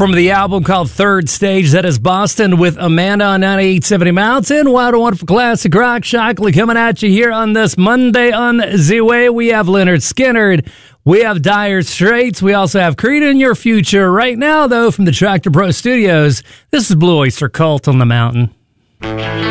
From the album called Third Stage, that is Boston with Amanda on 9870 Mountain. Wild and Wonderful Classic Rock. Shockley coming at you here on this Monday on Z-Way. We have Leonard Skinner. We have Dire Straits. We also have Creed in Your Future. Right now, though, from the Tractor Pro Studios, this is Blue Oyster Cult on the Mountain.